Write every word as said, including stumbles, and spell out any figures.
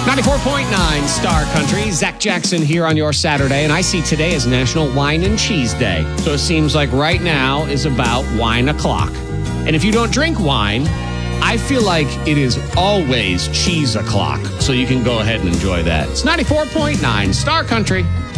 ninety-four point nine Star Country. Zach Jackson here on your Saturday, and I see today is National Wine and Cheese Day. So it seems like right now is about wine o'clock. And if you don't drink wine, I feel like it is always cheese o'clock. So you can go ahead and enjoy that. It's ninety-four point nine Star Country.